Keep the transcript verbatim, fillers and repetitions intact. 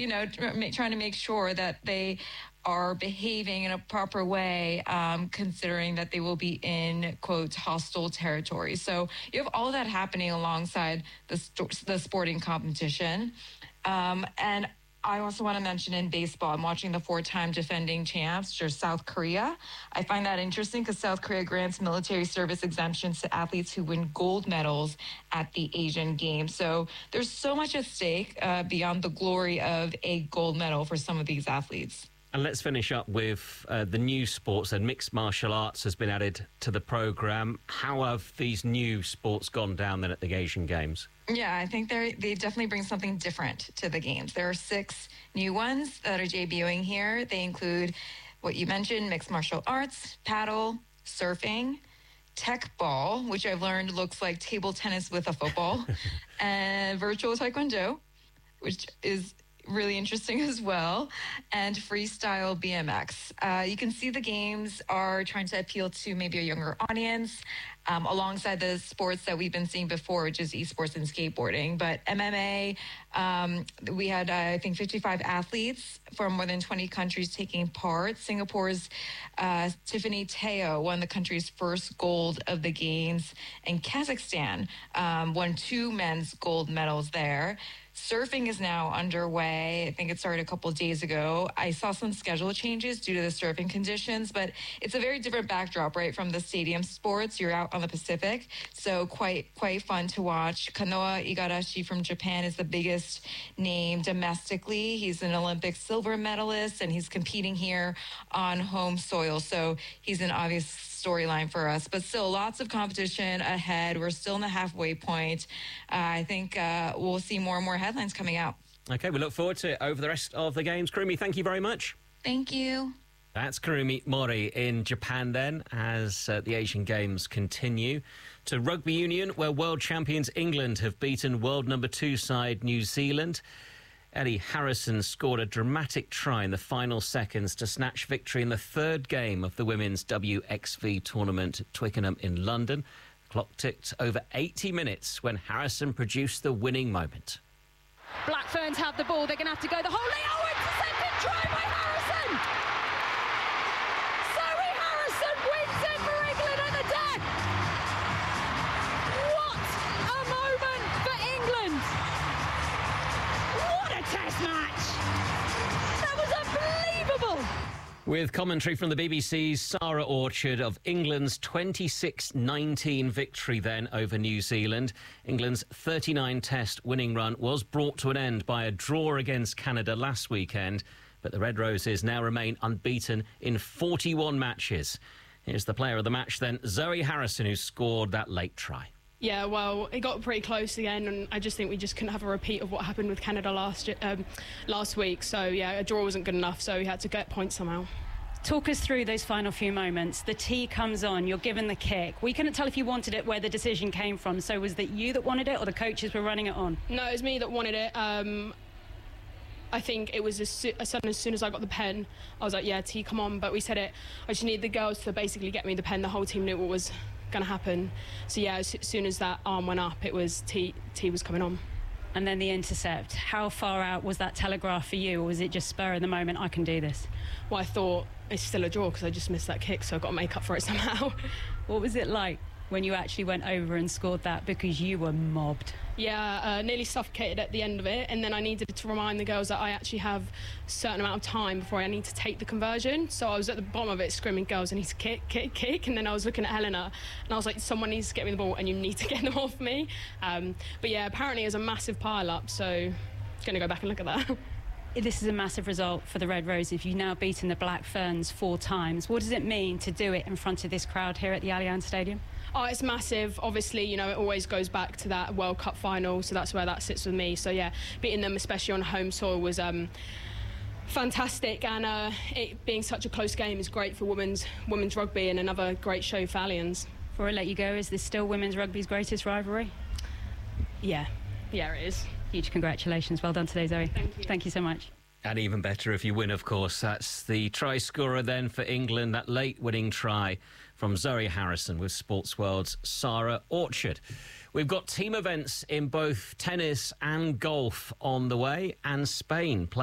you know, trying to make sure that they are behaving in a proper way, um, considering that they will be in, quote, hostile territory. So you have all of that happening alongside the, st- the sporting competition. Um, and I also want to mention in baseball, I'm watching the four-time defending champs, which are South Korea. I find that interesting because South Korea grants military service exemptions to athletes who win gold medals at the Asian Games. So there's so much at stake uh, beyond the glory of a gold medal for some of these athletes. And let's finish up with uh, the new sports. And mixed martial arts has been added to the programme. How have these new sports gone down then at the Asian Games? Yeah, I think they they definitely bring something different to the games. There are six new ones that are debuting here. They include what you mentioned, mixed martial arts, paddle, surfing, tech ball, which I've learned looks like table tennis with a football, and virtual taekwondo, which is really interesting as well, and freestyle B M X. Uh, you can see the games are trying to appeal to maybe a younger audience, um, alongside the sports that we've been seeing before, which is esports and skateboarding. But M M A, um, we had, uh, I think, fifty-five athletes from more than twenty countries taking part. Singapore's uh, Tiffany Teo won the country's first gold of the games, and Kazakhstan um, won two men's gold medals there. Surfing is now underway. I think it started a couple of days ago. I saw some schedule changes due to the surfing conditions, but it's a very different backdrop, right, from the stadium sports. You're out on the Pacific, so quite quite fun to watch. Kanoa Igarashi from Japan is the biggest name domestically. He's an Olympic silver medalist, and he's competing here on home soil, so he's an obvious storyline for us, but still lots of competition ahead. We're still in the halfway point. Uh, I think uh, we'll see more and more headlines coming out. Okay, we look forward to it over the rest of the games. Kurumi, thank you very much. Thank you. That's Kurumi Mori in Japan then, as uh, the Asian Games continue. To rugby union, where world champions England have beaten world number two side New Zealand. Ellie Harrison scored a dramatic try in the final seconds to snatch victory in the third game of the women's W X V tournament at Twickenham in London. The clock ticked over eighty minutes when Harrison produced the winning moment. Black Ferns have the ball. They're going to have to go the whole way. Oh, it's a second try by Harrison! Zoe Harrison wins it for England at the death! What a moment for England! What a test match! That was unbelievable! With commentary from the B B C's Sarah Orchard of England's twenty-six nineteen victory then over New Zealand. England's thirty-nine test winning run was brought to an end by a draw against Canada last weekend, but the Red Roses now remain unbeaten in forty-one matches. Here's the player of the match then, Zoe Harrison, who scored that late try. Yeah, well, it got pretty close again, and I just think we just couldn't have a repeat of what happened with Canada last um, last week. So, yeah, a draw wasn't good enough, so we had to get points somehow. Talk us through those final few moments. The tee comes on, you're given the kick. We couldn't tell if you wanted it, where the decision came from. So was that you that wanted it, or the coaches were running it on? No, it was me that wanted it. Um, I think it was as, so- as sudden as soon as I got the pen, I was like, yeah, tee, come on. But we said it, I just need the girls to basically get me the pen. The whole team knew what was going to happen. So yeah, as soon as that arm went up, it was T, T was coming on. And then the intercept. How far out was that telegraph for you, or was it just spur of the moment, I can do this? Well, I thought it's still a draw because I just missed that kick, so I've got to make up for it somehow. What was it like when you actually went over and scored that, because you were mobbed? Yeah, uh, nearly suffocated at the end of it, and then I needed to remind the girls that I actually have a certain amount of time before I need to take the conversion. So I was at the bottom of it screaming, girls, I need to kick, kick, kick, and then I was looking at Helena and I was like, someone needs to get me the ball and you need to get them off me. Um, but yeah, apparently it was a massive pile-up, so going to go back and look at that. This is a massive result for the Red Roses. You've now beaten the Black Ferns four times. What does it mean to do it in front of this crowd here at the Allianz Stadium? Oh, it's massive. Obviously, you know, it always goes back to that World Cup final, so that's where that sits with me. So, yeah, beating them, especially on home soil, was um, fantastic. And uh, it being such a close game is great for women's women's rugby, and another great show for Allianz. Before I let you go, is this still women's rugby's greatest rivalry? Yeah. Yeah, it is. Huge congratulations. Well done today, Zoe. Thank you. Thank you so much. And even better if you win, of course. That's the try scorer then for England, that late winning try from Zoe Harrison with Sports World's Sarah Orchard. We've got team events in both tennis and golf on the way, and Spain playing